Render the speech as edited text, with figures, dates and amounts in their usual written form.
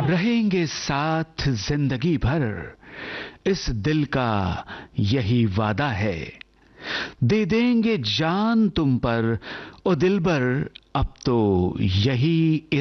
रहेंगे साथ जिंदगी भर, इस दिल का यही वादा है। दे देंगे जान तुम पर, ओ दिलबर अब तो यही